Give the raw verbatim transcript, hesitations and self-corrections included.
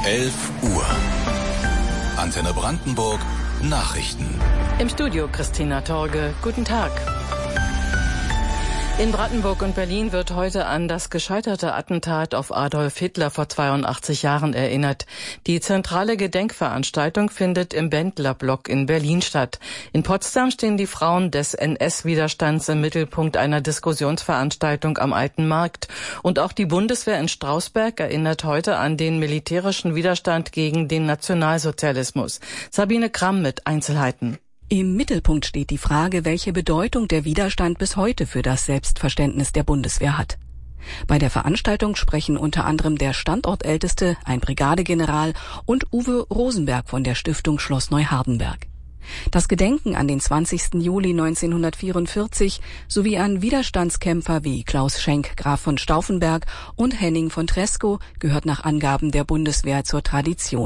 elf Uhr. Antenne Brandenburg, Nachrichten. Im Studio Christina Torge. Guten Tag. In Brandenburg und Berlin wird heute an das gescheiterte Attentat auf Adolf Hitler vor zweiundachtzig Jahren erinnert. Die zentrale Gedenkveranstaltung findet im Bendlerblock in Berlin statt. In Potsdam stehen die Frauen des N S-Widerstands im Mittelpunkt einer Diskussionsveranstaltung am Alten Markt. Und auch die Bundeswehr in Strausberg erinnert heute an den militärischen Widerstand gegen den Nationalsozialismus. Sabine Kramm mit Einzelheiten. Im Mittelpunkt steht die Frage, welche Bedeutung der Widerstand bis heute für das Selbstverständnis der Bundeswehr hat. Bei der Veranstaltung sprechen unter anderem der Standortälteste, ein Brigadegeneral und Uwe Rosenberg von der Stiftung Schloss Neuhardenberg. Das Gedenken an den zwanzigsten Juli neunzehnhundertvierundvierzig sowie an Widerstandskämpfer wie Klaus Schenk, Graf von Stauffenberg und Henning von Tresckow gehört nach Angaben der Bundeswehr zur Tradition.